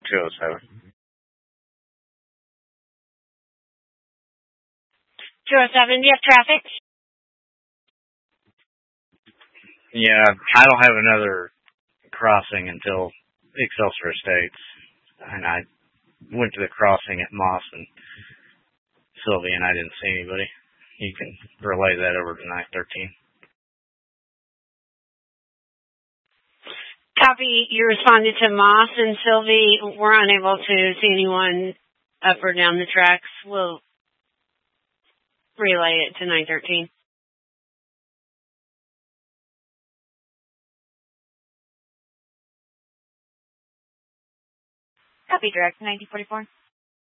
207. 207, do you have traffic? Yeah, I don't have another crossing until Excelsior Estates. And I went to the crossing at Moss and Sylvia, and I didn't see anybody. You can relay that over to 913. Copy. You responded to Moss and Sylvie. We're unable to see anyone up or down the tracks. We'll relay it to 913. Copy, direct 1944.